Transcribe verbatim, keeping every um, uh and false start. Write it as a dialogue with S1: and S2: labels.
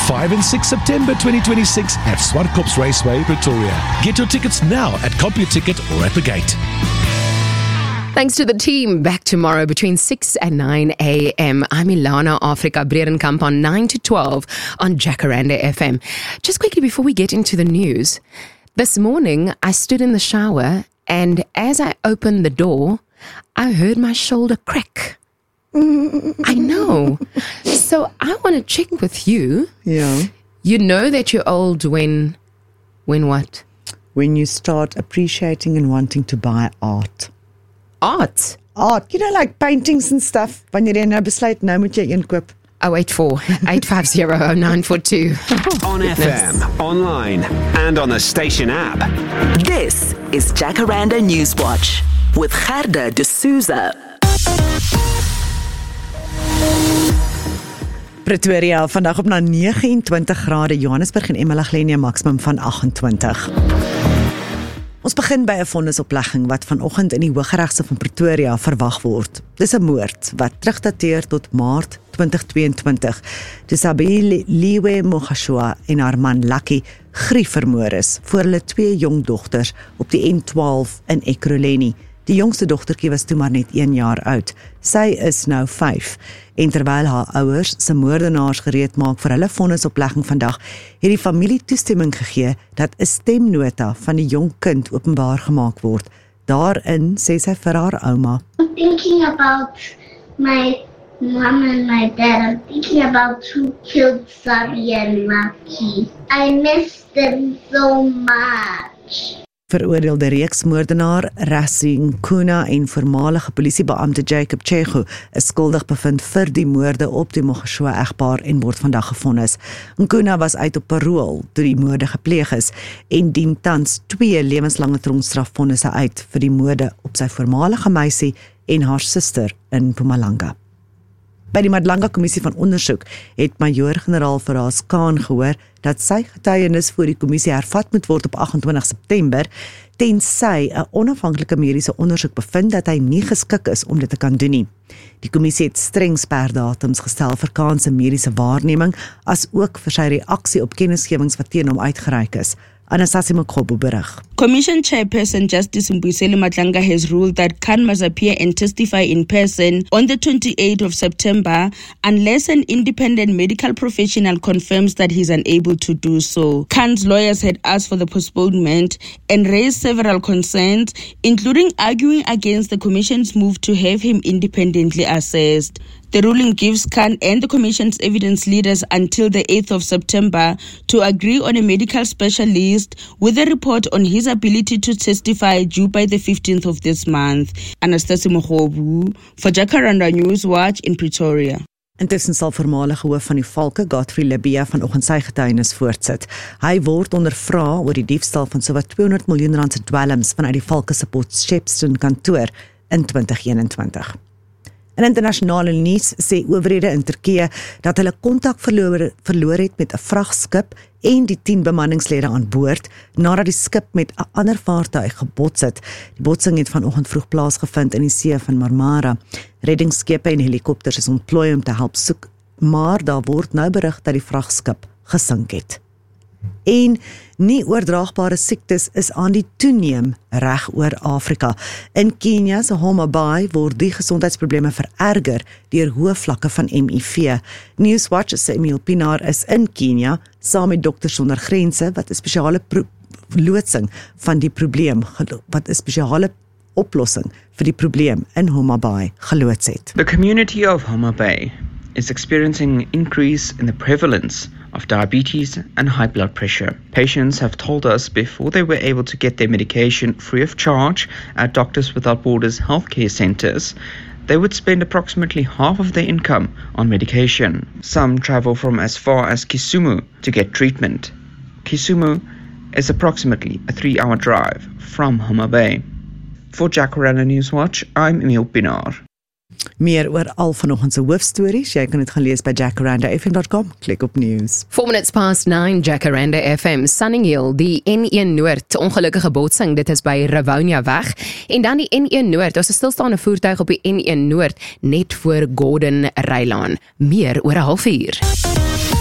S1: five and six September twenty twenty-six at Swartkops Raceway, Pretoria. Get your tickets now at CompuTicket or at the gate.
S2: Thanks to the team. Back tomorrow between six and nine a.m. I'm Ilana Africa Breerenkamp on nine to twelve on Jacaranda F M. Just quickly before we get into the news, this morning I stood in the shower and as I opened the door, I heard my shoulder crack. I know. So I want to check with you.
S3: Yeah.
S2: You know that you're old when, when what?
S3: When you start appreciating and wanting to buy art.
S2: Art?
S3: Art, you know, like paintings and stuff. Wanneer jy nou besluit, nou moet jy een koop.
S2: oh eight four, eight five zero, oh nine four two.
S4: On F M, online, and on the station app.
S5: This is Jacaranda Newswatch with Gerda de Souza.
S3: Pretoria, vandag op na nege en twintig grade, Johannesburg en eMalahleni maksimum van agt en twintig. Ons begin by 'n vonnisoplegging wat vanoggend in die Hooggeregshof van Pretoria verwag word. Dis 'n moord wat terugdateer tot Maart twintig tweeëntwintig. Disabile Mogashua en haar man Lucky grief vermoor is voor hulle twee jong dogters op die N twaalf in Ekurhuleni. Die jongste dogtertjie was toe maar net een jaar oud. Sy is nou vyf. En terwyl haar ouers se moordenaars gereed maak vir hulle vonnisoplegging vandag, het die familie toestemming gegee dat 'n stemnota van die jong kind openbaar gemaak word. Daarin sê sy vir haar ouma:
S6: I'm thinking about my mom and my dad. I'm thinking about who killed Sabi and Lucky. I miss them so much.
S3: Veroordeelde reeksmoordenaar Rassie Nkuna en voormalige polisiebeampte Jacob Chego is skuldig bevind vir die moorde op die Mogashua egpaar en word vandag gevonnis. Nkuna was uit op parol toe die moorde gepleeg is en dien tans twee lewenslange tronkstrafvonnisse uit vir die moorde op sy voormalige meisie en haar suster in Mpumalanga. By die Madlanga Kommissie van Ondersoek het Majoor-generaal Faraz Khan gehoor dat sy getuienis voor die kommissie hervat moet word op agt en twintig September, tensy 'n onafhanklike mediese ondersoek bevind dat hy nie geskik is om dit te kan doen nie. Die kommissie het streng sperdatums gestel vir Khan se mediese waarneming, as ook vir sy reaksie op kennisgewings wat teen hom uitgereik is. Anastasia Mokgobo berig.
S7: Commission Chairperson Justice Mbuyiseni Madlanga has ruled that Khan must appear and testify in person on the twenty-eighth of September unless an independent medical professional confirms that he is unable to do so. Khan's lawyers had asked for the postponement and raised several concerns, including arguing against the Commission's move to have him independently assessed. The ruling gives Khan and the Commission's evidence leaders until the eighth of September to agree on a medical specialist with a report on his ability to testify due by the fifteenth of this month. Anastasia Mokgobo for Jacaranda Newswatch in Pretoria.
S3: Intussen sal voormalige hoof van die Valke, Godfrey Labia, vanoggend sy getuienis voortsit. Hy word ondervra oor die diefstal van sowat tweehonderd miljoen rand se dwelms vanuit die Valke se Port Shepstone kantoor in twintig eenentwintig. In internasionale nuus sê owerhede in Turkye dat hulle kontak verloor, verloor het met 'n vragskip en die tien bemanningslede aan boord nadat die skip met 'n ander vaartuig gebots het. Die botsing het vanoggend vroeg plaasgevind in die see van Marmara. Reddingsskepe en helikopters is ontplooi om te help soek, maar daar word nou berig dat die vragskip gesink het. En nie oordraagbare siektes is aan die toeneem reg oor Afrika. In Kenia se Homa Bay word die gesondheidsprobleme vererger deur hoë vlakke van M I V. Newswatch se Emil Pinaar is in Kenia saam met Dokters Sonder Grense wat 'n spesiale loodsing van die probleem, wat 'n spesiale oplossing vir die probleem in Homa Bay geloods het.
S8: The community of Homa Bay is experiencing an increase in the prevalence of diabetes and high blood pressure. Patients have told us before they were able to get their medication free of charge at Doctors Without Borders healthcare centres, they would spend approximately half of their income on medication. Some travel from as far as Kisumu to get treatment. Kisumu is approximately a three-hour drive from Homa Bay. For Jacaranda Newswatch, I'm Emil Pinaar.
S3: Meer oor al vanoggend se hoofstories, jy kan dit gaan lees by jacaranda f m dot com. Klik op news.
S2: Four minutes past nine, Jacaranda F M, Sunninghill, die N een Noord, ongelukkige botsing, dit is by Rivonia weg, en dan die N een Noord, daar is 'n stilstaande voertuig op die N een Noord, net voor Gordon Rylaan. Meer oor 'n halfuur.